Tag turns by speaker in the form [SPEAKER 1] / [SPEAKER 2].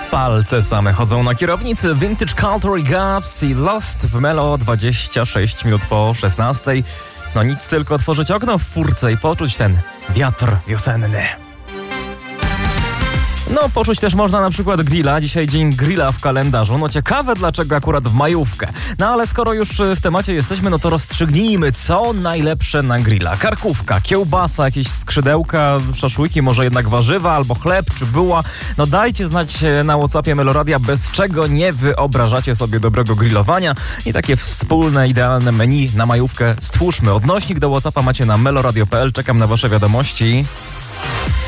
[SPEAKER 1] Palce same chodzą na kierownicy. Vintage Culture Gaps i Lost w Melo 26 minut po 16. No nic, tylko otworzyć okno w furce i poczuć ten wiatr wiosenny. No, poczuć też można na przykład grilla. Dzisiaj dzień grilla w kalendarzu. No ciekawe, dlaczego akurat w majówkę. No ale skoro już w temacie jesteśmy, no to rozstrzygnijmy, co najlepsze na grilla. Karkówka, kiełbasa, jakieś skrzydełka, szaszłyki, może jednak warzywa, albo chleb, czy buła. No dajcie znać na WhatsAppie Meloradia, bez czego nie wyobrażacie sobie dobrego grillowania. I takie wspólne, idealne menu na majówkę stwórzmy. Odnośnik do WhatsAppa macie na meloradio.pl. Czekam na wasze wiadomości.